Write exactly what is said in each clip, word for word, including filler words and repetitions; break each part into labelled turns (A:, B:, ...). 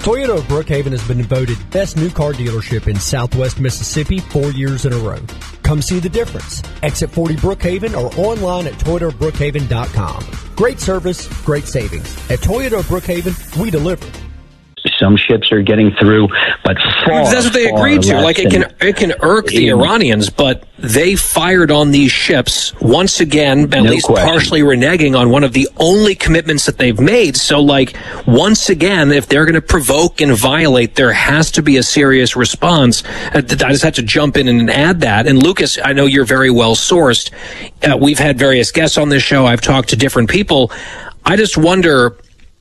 A: Toyota of Brookhaven has been voted best new car dealership in Southwest Mississippi four years in a row. Come see the difference. Exit forty Brookhaven or online at toyota of brookhaven dot com. Great service, great savings. At Toyota of Brookhaven, we deliver.
B: Some ships are getting through, but far,
C: that's what they agreed to. Like it can it can irk the Iranians, but they fired on these ships once again, at
B: no
C: least
B: question.
C: partially reneging on one of the only commitments that they've made. So, like, once again, if they're going to provoke and violate, there has to be a serious response. I just have to jump in and add that. And Lucas, I know you're very well sourced. Uh, we've had various guests on this show. I've talked to different people. I just wonder,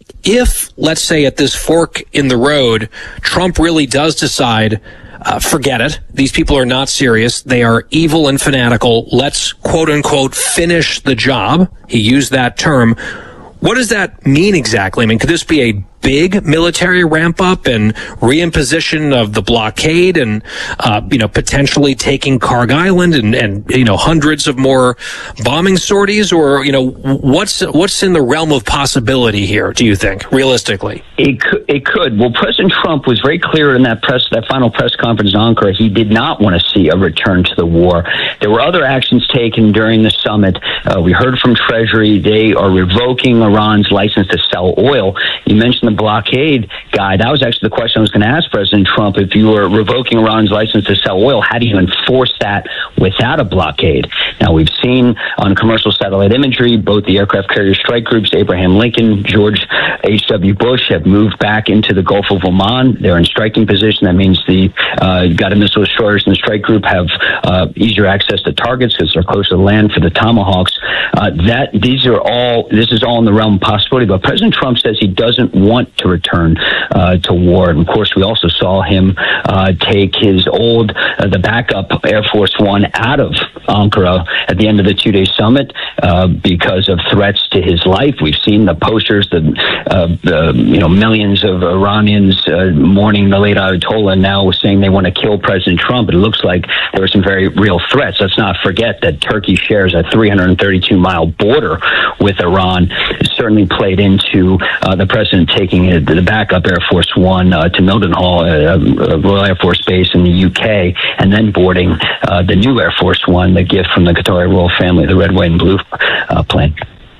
C: if, let's say, at this fork in the road, Trump really does decide, uh, forget it, these people are not serious, they are evil and fanatical, let's quote-unquote finish the job, he used that term, what does that mean exactly? I mean, could this be a big military ramp-up and reimposition of the blockade and, uh, you know, potentially taking Karg Island and, and, you know, hundreds of more bombing sorties? Or, you know, what's what's in the realm of possibility here, do you think, realistically?
B: It could, it could. Well, President Trump was very clear in that press, that final press conference in Ankara. He did not want to see a return to the war. There were other actions taken during the summit. Uh, we heard from Treasury. They are revoking Iran's license to sell oil. You mentioned the blockade guy. That was actually the question I was going to ask President Trump. If you were revoking Iran's license to sell oil, how do you enforce that without a blockade? Now, we've seen on commercial satellite imagery, both the aircraft carrier strike groups, Abraham Lincoln, George H W. Bush, have moved back into the Gulf of Oman. They're in striking position. That means the uh, Guided Missile Destroyers and the strike group have uh, easier access to targets because they're close to the land for the Tomahawks. Uh, that these are all. This is all in the realm of possibility. But President Trump says he doesn't want to return uh, to war. And of course, we also saw him uh, take his old, uh, the backup Air Force One out of Ankara at the end of the two-day summit uh, because of threats to his life. We've seen the posters, the, uh, the you know millions of Iranians uh, mourning the late Ayatollah now saying they want to kill President Trump. It looks like there were some very real threats. Let's not forget that Turkey shares a three hundred thirty-two mile border with Iran. It certainly played into uh, the president taking the backup Air Force One uh, to Mildenhall, uh, Royal Air Force Base in the U K, and then boarding uh, the new Air Force One, the gift from the Qatari royal family, the red, white, and blue uh, plane.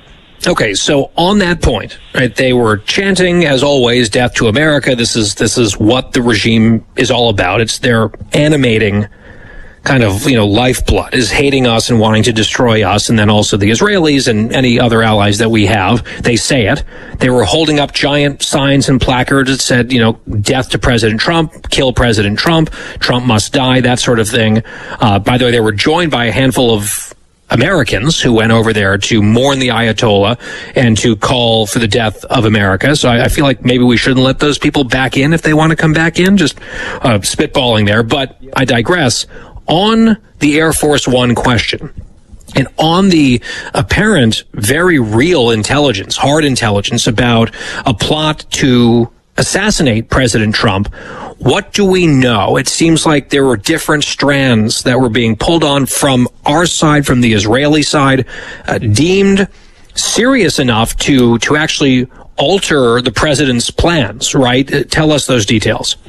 C: Okay, so on that point, right, they were chanting, as always, death to America. This is this is what the regime is all about. It's their animating kind of, you know, lifeblood, is hating us and wanting to destroy us, and then also the Israelis and any other allies that we have. They say it. They were holding up giant signs and placards that said, you know, death to President Trump, kill President Trump, Trump must die, that sort of thing. Uh, by the way, they were joined by a handful of Americans who went over there to mourn the Ayatollah and to call for the death of America. So I, I feel like maybe we shouldn't let those people back in if they want to come back in. Just uh, spitballing there. But I digress. On the Air Force One question, and on the apparent very real intelligence, hard intelligence about a plot to assassinate President Trump, what do we know? It seems like there were different strands that were being pulled on from our side, from the Israeli side, uh, deemed serious enough to, to actually alter the president's plans, right? Uh, tell us those details.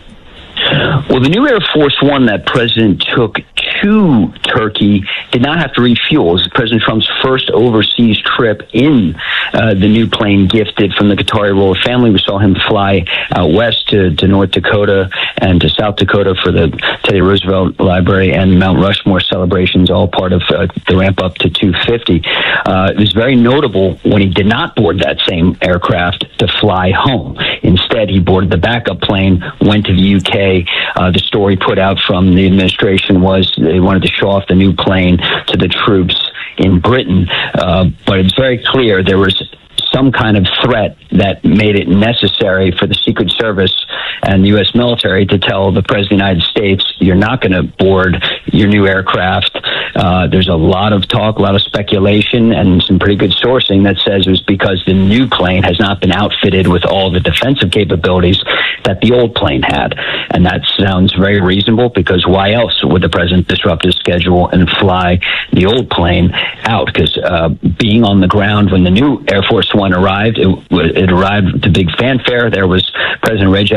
B: Well, the new Air Force One that President took to Turkey did not have to refuel. It was President Trump's first overseas trip in uh, the new plane gifted from the Qatari royal family. We saw him fly out west to, to North Dakota and to South Dakota for the Teddy Roosevelt Library and Mount Rushmore celebrations, all part of uh, the ramp up to two fifty. Uh, it was very notable when he did not board that same aircraft to fly home. Instead, he boarded the backup plane, went to the U K. Uh, the story put out from the administration was they wanted to show off the new plane to the troops in Britain. Uh, but it's very clear there was some kind of threat that made it necessary for the Secret Service and the U S military to tell the President of the United States, you're not going to board your new aircraft. Uh, there's a lot of talk, a lot of speculation, and some pretty good sourcing that says it was because the new plane has not been outfitted with all the defensive capabilities that the old plane had. And that sounds very reasonable, because why else would the president disrupt his schedule and fly the old plane out? Because uh, being on the ground when the new Air Force One arrived, it, it arrived to big fanfare. There was President Recep